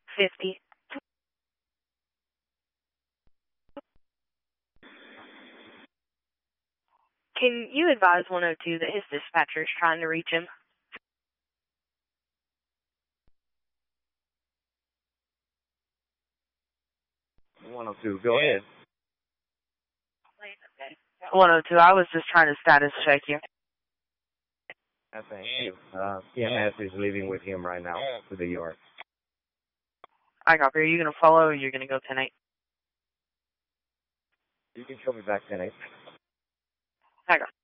50. Can you advise 102 that his dispatcher is trying to reach him? 102, go ahead. 102, I was just trying to status check you. Thank you. PMS is leaving with him right now to the yard. I copy. Are you going to follow or you're going to go 10-8? You can show me back 10-8. I got